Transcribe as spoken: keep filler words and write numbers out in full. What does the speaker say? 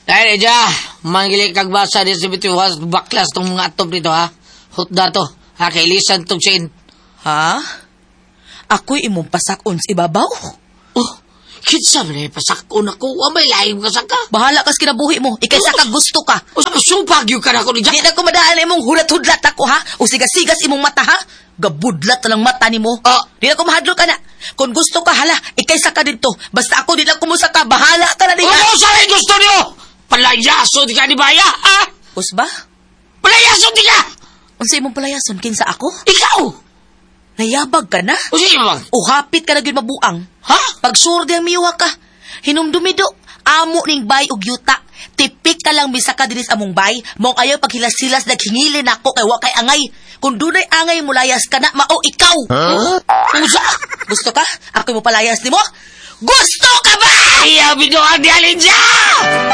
Dahil Eja, mangilig kag basa din sa bitiwas baklas tong mga atop nito ha. Hutda to, ha, kay lisan tong chain. Ha? Ako'y imong pasakon sa ibabaw? Oh, kinsa man ay pasakon ako, amay laing kasaka. Bahala kas kinabuhi mo, ikay sa kag gusto ka. O sumpag yung ka na ko ni Di na ko madaan imong hulat-hudlat ako ha, o sigas-sigas imong mata ha. Gabudlat na lang mata ni mo. Ah. Di na ko mahadlo ka na. Kung gusto ka, hala, ikay sa ka dito. Basta ako di lang kumusa ka, bahala ka na di O, ha. ano sa rin gusto niyo? Palayaso di ka ni Baya, ha? Usba? Palayaso di ka! Unsa imong palayason, kinsa ako? Ikaw! Nayabag ka na? O sige bang? O hapit ka na gyud mabuang. Ha? Pag sure diyang miyuha ka, hinumdumido, amo ning bay og yuta. Tipik ka lang misaka dinis among bay, mong ayaw paghilas-hilas naghingili na ako kay wa kay angay. Kung dunay angay mo layas ka na, mao ikaw. Huh? Usa? Gusto ka? Ako mo palayas ni mo? Gusto ka ba? Ayaw binuang di Alinja!